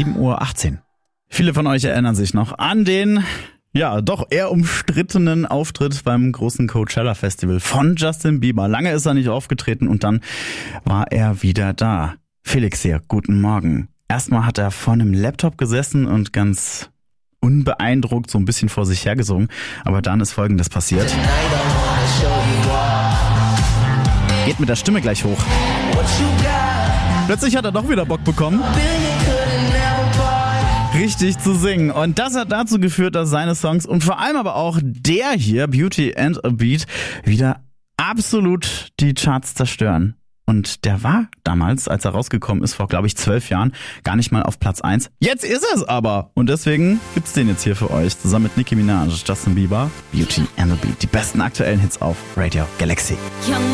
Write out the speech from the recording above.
7:18 Uhr. Viele von euch erinnern sich noch an den, doch eher umstrittenen Auftritt beim großen Coachella Festival von Justin Bieber. Lange ist er nicht aufgetreten und dann war er wieder da. Felix hier, guten Morgen. Erstmal hat er vor einem Laptop gesessen und ganz unbeeindruckt so ein bisschen vor sich hergesungen. Aber dann ist Folgendes passiert. Geht mit der Stimme gleich hoch. Plötzlich hat er doch wieder Bock bekommen, richtig zu singen. Und das hat dazu geführt, dass seine Songs und vor allem aber auch der hier, Beauty and a Beat, wieder absolut die Charts zerstören. Und der war damals, als er rausgekommen ist, vor glaube ich 12 Jahren, gar nicht mal auf Platz 1. Jetzt ist er es aber. Und deswegen gibt's den jetzt hier für euch, zusammen mit Nicki Minaj, Justin Bieber, Beauty and a Beat. Die besten aktuellen Hits auf Radio Galaxy.